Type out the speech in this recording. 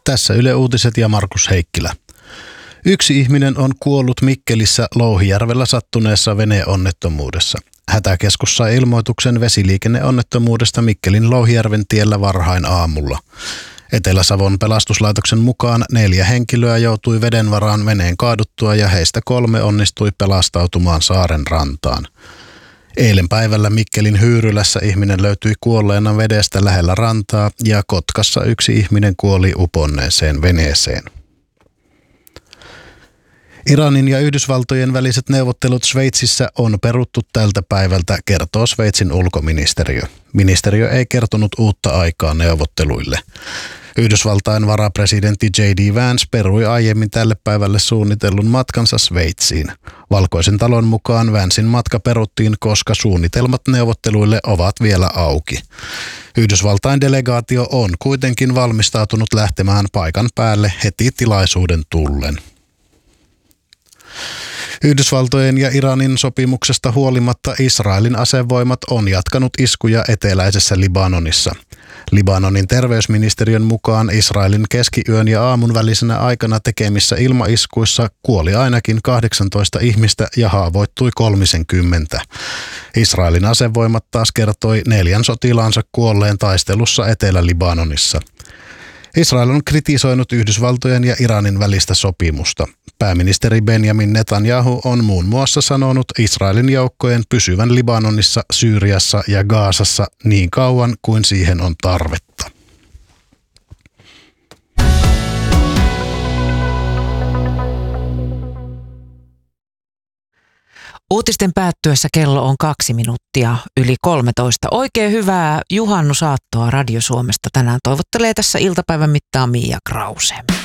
Tässä Yle Uutiset ja Markus Heikkilä. Yksi ihminen on kuollut Mikkelissä Louhijärvellä sattuneessa veneonnettomuudessa. Hätäkeskus sai ilmoituksen vesiliikenneonnettomuudesta Mikkelin Louhijärven tiellä varhain aamulla. Etelä-Savon pelastuslaitoksen mukaan 4 henkilöä joutui veden varaan veneen kaaduttua ja heistä 3 onnistui pelastautumaan saaren rantaan. Eilen päivällä Mikkelin Hyyrylässä ihminen löytyi kuolleena vedestä lähellä rantaa ja Kotkassa yksi ihminen kuoli uponneeseen veneeseen. Iranin ja Yhdysvaltojen väliset neuvottelut Sveitsissä on peruttu tältä päivältä, kertoo Sveitsin ulkoministeriö. Ministeriö ei kertonut uutta aikaa neuvotteluille. Yhdysvaltain varapresidentti J.D. Vance perui aiemmin tälle päivälle suunnitellun matkansa Sveitsiin. Valkoisen talon mukaan Vancen matka peruttiin, koska suunnitelmat neuvotteluille ovat vielä auki. Yhdysvaltain delegaatio on kuitenkin valmistautunut lähtemään paikan päälle heti tilaisuuden tullen. Yhdysvaltojen ja Iranin sopimuksesta huolimatta Israelin asevoimat on jatkanut iskuja eteläisessä Libanonissa. Libanonin terveysministeriön mukaan Israelin keskiyön ja aamun välisenä aikana tekemissä ilmaiskuissa kuoli ainakin 18 ihmistä ja haavoittui 30. Israelin asevoimat taas kertoi 4 sotilaansa kuolleen taistelussa Etelä-Libanonissa. Israel on kritisoinut Yhdysvaltojen ja Iranin välistä sopimusta. Pääministeri Benjamin Netanyahu on muun muassa sanonut Israelin joukkojen pysyvän Libanonissa, Syyriassa ja Gazassa niin kauan kuin siihen on tarvetta. Uutisten päättyessä kello on 2 minuuttia yli 13. Oikein hyvää juhannusaattoa Radio Suomesta. Tänään toivottelee tässä iltapäivän mittaan Mia Krause.